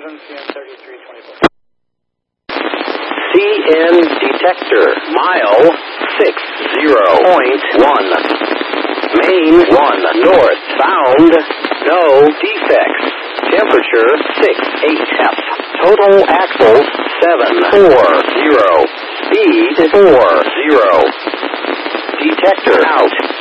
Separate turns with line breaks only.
Cruising CN 3324.
CN detector, mile 60.1. Main 1 north, bound, no defects. Temperature 68F. Total axles 740. Speed 40. Detector out.